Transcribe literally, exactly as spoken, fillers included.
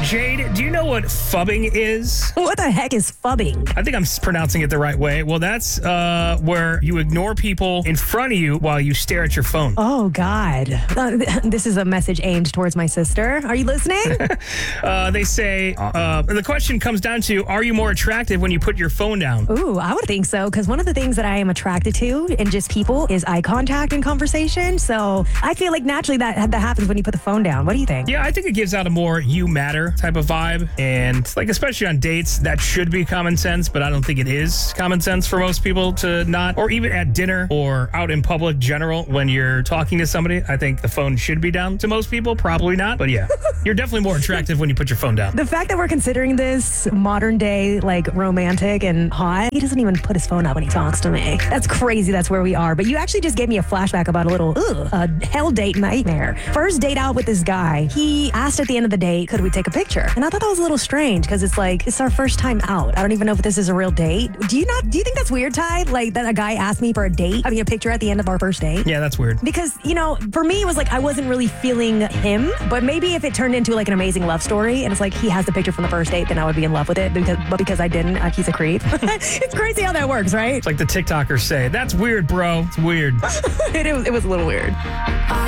Jade, do you know what fubbing is? What the heck is fubbing? I think I'm s- pronouncing it the right way. Well, that's uh, where you ignore people in front of you while you stare at your phone. Oh, God. Uh, th- this is a message aimed towards my sister. Are you listening? Uh, they say, uh, the question comes down to, are you more attractive when you put your phone down? Ooh, I would think so, because one of the things that I am attracted to in just people is eye contact and conversation. So I feel like naturally that, that happens when you put the phone down. What do you think? Yeah, I think it gives out a more you matter type of vibe. And like, especially on dates, that should be common sense, but I don't think it is common sense for most people to not, or even at dinner or out in public general when you're talking to somebody. I think the phone should be down. To most people, probably not. But yeah, you're definitely more attractive when you put your phone down. The fact that we're considering this modern day, like romantic and hot, he doesn't even put his phone up when he talks to me. That's crazy. That's where we are. But you actually just gave me a flashback about a little ugh, a hell date nightmare. First date out with this guy. He asked at the end of the date, could we take a picture? And I thought that was a little strange because it's like, it's our first time out. I don't even know if this is a real date. Do you not, do you think that's weird, Ty? Like that a guy asked me for a date? I mean, a picture at the end of our first date? Yeah, that's weird. Because, you know, for me, it was like I wasn't really feeling him. But maybe if it turned into like an amazing love story and it's like he has the picture from the first date, then I would be in love with it. Because, but because I didn't, uh, he's a creep. It's crazy how that works, right? It's like the TikTokers say, that's weird, bro. It's weird. it, it, was, it was a little weird.